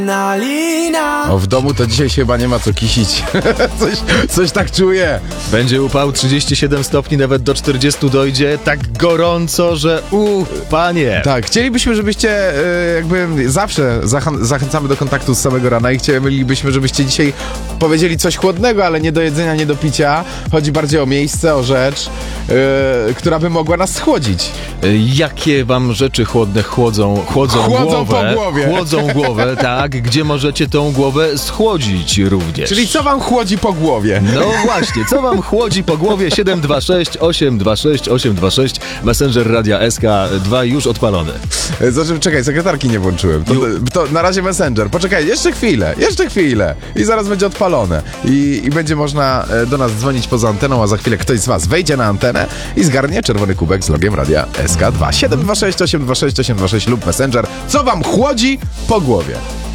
O, w domu to dzisiaj się chyba nie ma co kisić. coś tak czuję. Będzie upał 37 stopni, nawet do 40 dojdzie. Tak gorąco, że panie. Tak, chcielibyśmy, żebyście jakby zawsze zachęcamy do kontaktu z samego rana i chcielibyśmy, żebyście dzisiaj powiedzieli coś chłodnego, ale nie do jedzenia, nie do picia. Chodzi bardziej o miejsce, o rzecz, która by mogła nas schłodzić. Jakie wam rzeczy chłodne chłodzą głowę? Po głowie. Chłodzą głowę, tak. Gdzie możecie tą głowę schłodzić również. Czyli co wam chłodzi po głowie? No właśnie, co wam chłodzi po głowie? 726 826 826 Messenger Radia SK2 już odpalony. Znaczy, czekaj, sekretarki nie włączyłem. To na razie Messenger. Poczekaj, jeszcze chwilę. I zaraz będzie odpalone. I będzie można do nas dzwonić poza anteną, a za chwilę ktoś z was wejdzie na antenę i zgarnie czerwony kubek z logiem Radia SK2. 726 826 826 lub Messenger. Co wam chłodzi po głowie?